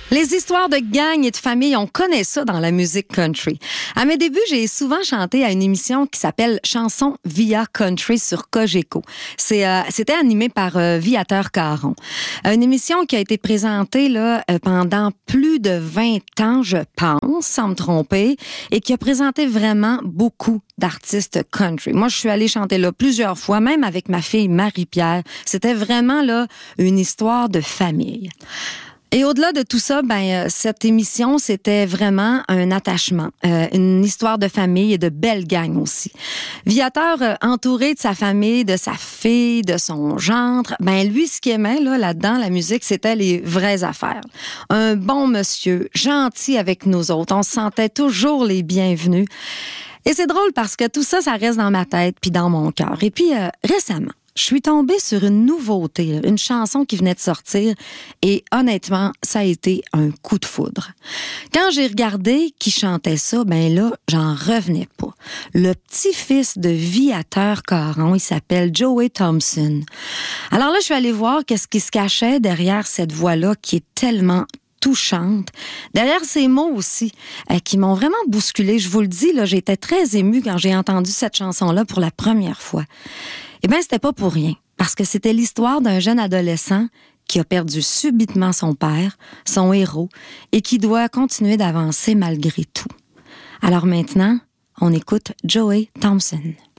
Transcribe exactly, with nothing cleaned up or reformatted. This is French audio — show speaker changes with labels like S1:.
S1: Les histoires de gang et de famille, on connaît ça dans la musique country. À mes débuts, j'ai souvent chanté à une émission qui s'appelle Chansons via Country sur Cogeco. C'est, euh, c'était animé par euh, Viateur Caron. Une émission qui a été présentée là, euh, pendant plus de vingt ans, je pense, sans me tromper, et qui a présenté vraiment beaucoup d'artistes country. Moi, je suis allée chanter là plusieurs fois, même avec ma fille Marie-Pierre. C'était vraiment là une histoire de famille. Et au-delà de tout ça, ben cette émission, c'était vraiment un attachement, euh, une histoire de famille et de belle gang aussi. Viateur, euh, entouré de sa famille, de sa fille, de son gendre, ben lui, ce qu'il aimait là, là-dedans, la musique, c'était les vraies affaires. Un bon monsieur, gentil avec nous autres, on se sentait toujours les bienvenus. Et c'est drôle parce que tout ça, ça reste dans ma tête puis dans mon cœur. Et puis, euh, récemment, je suis tombée sur une nouveauté, une chanson qui venait de sortir et honnêtement, ça a été un coup de foudre. Quand j'ai regardé qui chantait ça, ben là, j'en revenais pas. Le petit-fils de Viateur Caron, il s'appelle Joey Thompson. Alors là, je suis allée voir qu'est-ce qui se cachait derrière cette voix-là qui est tellement touchante. Derrière ces mots aussi, euh, qui m'ont vraiment bousculée. Je vous le dis, là, j'étais très émue quand j'ai entendu cette chanson-là pour la première fois. Eh bien, c'était pas pour rien, parce que c'était l'histoire d'un jeune adolescent qui a perdu subitement son père, son héros, et qui doit continuer d'avancer malgré tout. Alors maintenant, on écoute Joey Thompson.